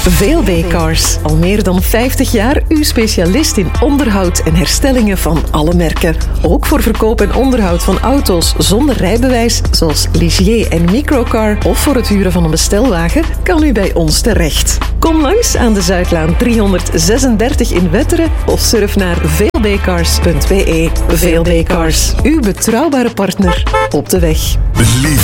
VLB Cars. Al meer dan 50 jaar uw specialist in onderhoud en herstellingen van alle merken. Ook voor verkoop en onderhoud van auto's zonder rijbewijs, zoals Ligier en Microcar, of voor het huren van een bestelwagen, kan u bij ons terecht. Kom langs aan de Zuidlaan 336 in Wetteren of surf naar vlbcars.be. VLB Cars, uw betrouwbare partner op de weg. Beleef